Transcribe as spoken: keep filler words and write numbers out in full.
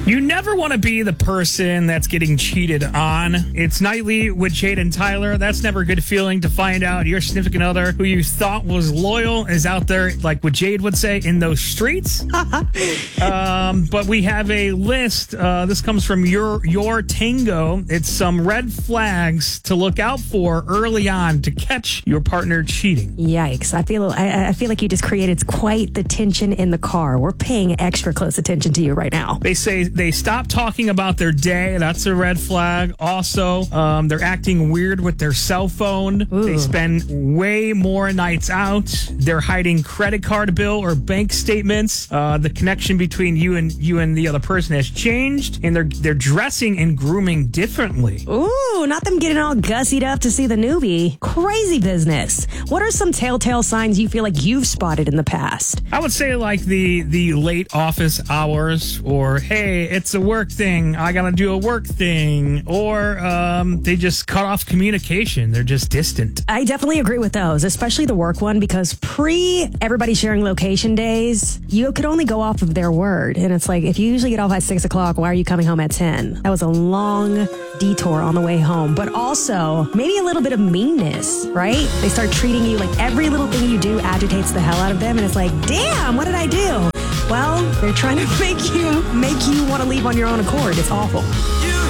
You never want to be the person that's getting cheated on. It's Nightly with Jade and Tyler. That's never a good feeling to find out your significant other who you thought was loyal is out there, like what Jade would say, in those streets. um, but we have a list. Uh, this comes from your your Tango. It's some red flags to look out for early on to catch your partner cheating. Yikes. I feel I, I feel like you just created quite the tension in the car. We're paying extra close attention to you right now. They say they stop talking about their day. That's a red flag. Also, um, they're acting weird with their cell phone. Ooh. They spend way more nights out. They're hiding credit card bill or bank statements. Uh, the connection between you and you and the other person has changed, and they're they're dressing and grooming differently. Ooh, not them getting all gussied up to see the newbie. Crazy business. What are some telltale signs you feel like you've spotted in the past? I would say like the the late office hours, or hey, it's a work thing, I gotta do a work thing, or um, they just cut off communication. They're just distant. I definitely agree with those, especially the work one, because pre everybody sharing location days, you could only go off of their word. And it's like, if you usually get off at six o'clock, why are you coming home at ten? That was a long detour on the way home. But also, maybe a little bit of meanness, right? They start treating you like every little thing you do agitates the hell out of them. And it's like, damn, what did I do? Well, they're trying to make you make you want to leave on your own accord. It's awful.